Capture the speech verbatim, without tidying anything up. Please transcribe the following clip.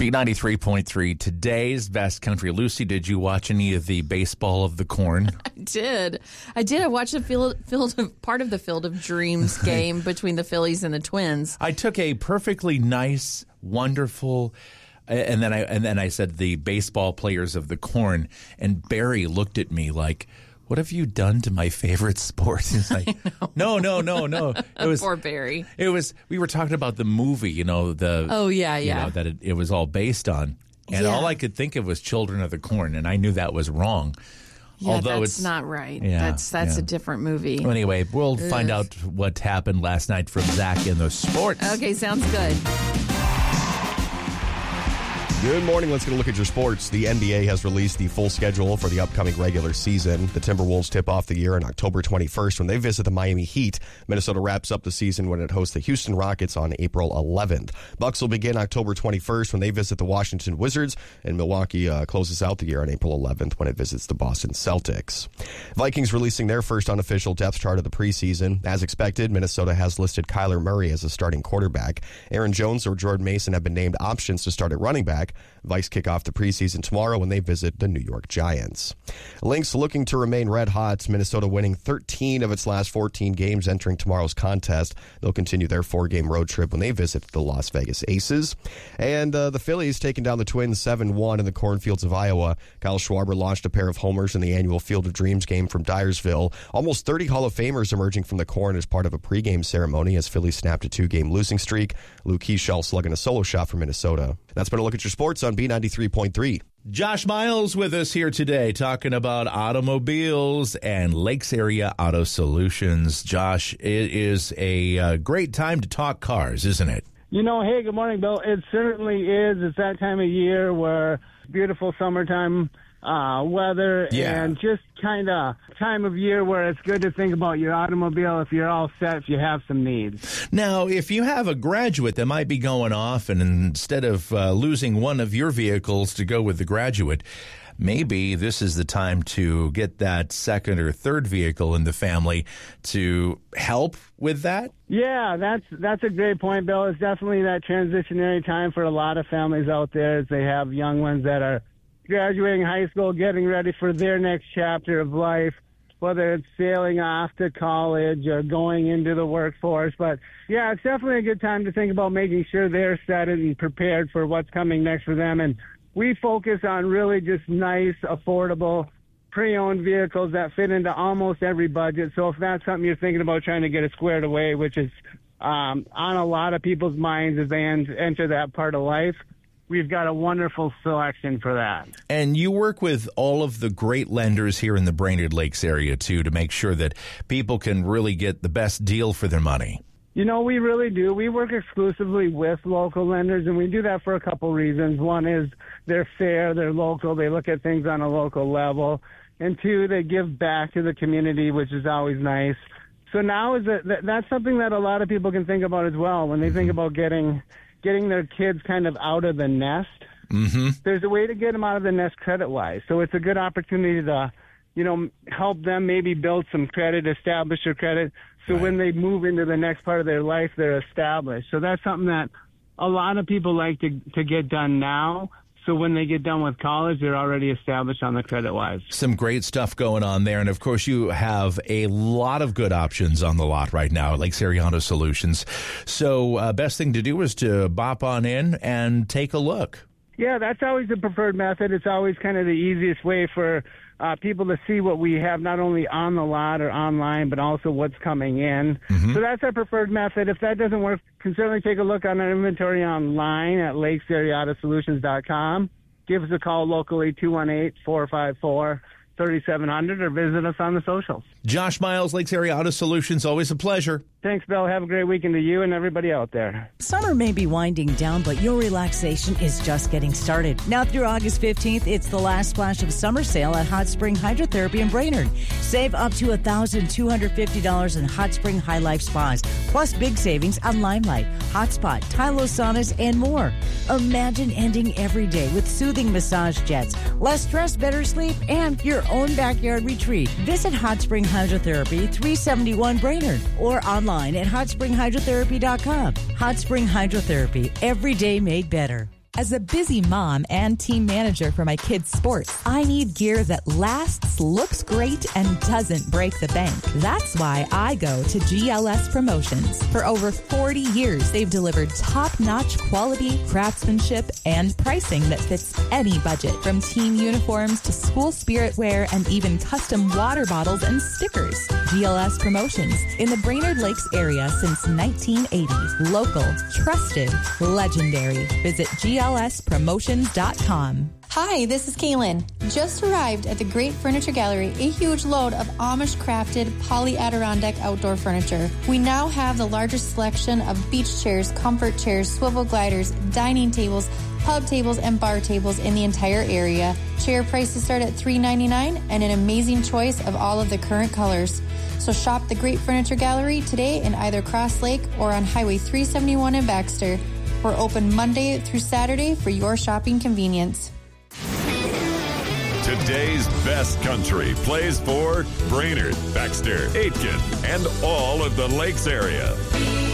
B ninety-three point three, today's best country. Lucy, did you watch any of the baseball of the corn? I did. I did. I watched the field, field of, part of the Field of Dreams game between the Phillies and the Twins. I took a perfectly nice, wonderful, and then I and then I said the baseball players of the corn, and Barry looked at me like, what have you done to my favorite sport? He's like, no, no, no, no. It was Poor Barry. It was. We were talking about the movie, you know, the oh yeah, you yeah, know, that it, it was all based on, and yeah. all I could think of was Children of the Corn, and I knew that was wrong. Yeah, Although that's it's not right. Yeah, that's that's yeah. a different movie. Well, anyway, we'll Ugh. find out what happened last night from Zach in the sports. Okay, sounds good. Good morning. Let's get a look at your sports. The N B A has released the full schedule for the upcoming regular season. The Timberwolves tip off the year on October twenty-first when they visit the Miami Heat. Minnesota wraps up the season when it hosts the Houston Rockets on April eleventh. Bucks will begin October twenty-first when they visit the Washington Wizards, and Milwaukee uh, closes out the year on April eleventh when it visits the Boston Celtics. Vikings releasing their first unofficial depth chart of the preseason. As expected, Minnesota has listed Kyler Murray as a starting quarterback. Aaron Jones or Jordan Mason have been named options to start at running back. Vikes kick off the preseason tomorrow when they visit the New York Giants. Lynx looking to remain red hot. Minnesota winning thirteen of its last fourteen games entering tomorrow's contest. They'll continue their four-game road trip when they visit the Las Vegas Aces. And uh, the Phillies taking down the Twins seven one in the cornfields of Iowa. Kyle Schwarber launched a pair of homers in the annual Field of Dreams game from Dyersville. Almost thirty Hall of Famers emerging from the corn as part of a pregame ceremony as Phillies snapped a two-game losing streak. Luke Keeschel slugging a solo shot for Minnesota. That's been a look at your sports on B ninety-three point three. Josh Miles with us here today talking about automobiles and Lakes Area Auto Solutions. Josh, it is a uh, great time to talk cars, isn't it? You know, hey, good morning, Bill. It certainly is. It's that time of year where beautiful summertime uh, weather Yeah. and just kind of time of year where it's good to think about your automobile if you're all set, if you have some needs. Now, if you have a graduate that might be going off and instead of uh, losing one of your vehicles to go with the graduate, maybe this is the time to get that second or third vehicle in the family to help with that? Yeah, that's that's a great point, Bill. It's definitely that transitionary time for a lot of families out there as they have young ones that are graduating high school, getting ready for their next chapter of life, whether it's sailing off to college or going into the workforce. But, yeah, it's definitely a good time to think about making sure they're set and prepared for what's coming next for them. And we focus on really just nice, affordable, pre-owned vehicles that fit into almost every budget. So if that's something you're thinking about trying to get it squared away, which is um, on a lot of people's minds as they en- enter that part of life, we've got a wonderful selection for that. And you work with all of the great lenders here in the Brainerd Lakes area, too, to make sure that people can really get the best deal for their money. You know, we really do. We work exclusively with local lenders, and we do that for a couple reasons. One is they're fair, they're local, they look at things on a local level. And two, they give back to the community, which is always nice. So now is that that's something that a lot of people can think about as well when they mm-hmm. think about getting getting their kids kind of out of the nest. Mm-hmm. There's a way to get them out of the nest credit-wise. So it's a good opportunity to, you know, help them maybe build some credit, establish their credit, so right. when they move into the next part of their life, they're established. So that's something that a lot of people like to to get done now. So when they get done with college, they're already established on the credit-wise. Some great stuff going on there. And, of course, you have a lot of good options on the lot right now at Lakes Area Auto Solutions. So uh, best thing to do is to bop on in and take a look. Yeah, that's always the preferred method. It's always kind of the easiest way for uh, people to see what we have, not only on the lot or online, but also what's coming in. Mm-hmm. So that's our preferred method. If that doesn't work, can certainly take a look on our inventory online at lakes area auto solutions dot com. Give us a call locally, two one eight, four five four, three seven zero zero, or visit us on the socials. Josh Miles, Lakes Area Auto Solutions, always a pleasure. Thanks, Bill. Have a great weekend to you and everybody out there. Summer may be winding down, but your relaxation is just getting started. Now through August fifteenth, it's the last splash of summer sale at Hot Spring Hydrotherapy in Brainerd. Save up to one thousand two hundred fifty dollars in Hot Spring High Life Spas, plus big savings on Limelight, Hotspot, Tylo Saunas, and more. Imagine ending every day with soothing massage jets, less stress, better sleep, and your own backyard retreat. Visit Hot Spring Hydrotherapy, three seventy-one Brainerd, or online at hot spring hydrotherapy dot com. Hot Spring Hydrotherapy, every day made better. As a busy mom and team manager for my kids' sports, I need gear that lasts, looks great, and doesn't break the bank. That's why I go to G L S Promotions. For over forty years, they've delivered top-notch quality, craftsmanship, and pricing that fits any budget, from team uniforms to school spirit wear and even custom water bottles and stickers. G L S Promotions in the Brainerd Lakes area since nineteen eighty. Local, trusted, legendary. Visit G L S promotions dot com. Hi, this is Kaylin. Just arrived at the Great Furniture Gallery, a huge load of Amish-crafted poly Adirondack outdoor furniture. We now have the largest selection of beach chairs, comfort chairs, swivel gliders, dining tables, pub tables, and bar tables in the entire area. Chair prices start at three ninety-nine and an amazing choice of all of the current colors. So shop the Great Furniture Gallery today in either Cross Lake or on Highway three seventy-one in Baxter. We're open Monday through Saturday for your shopping convenience. Today's best country plays for Brainerd, Baxter, Aitkin, and all of the Lakes area.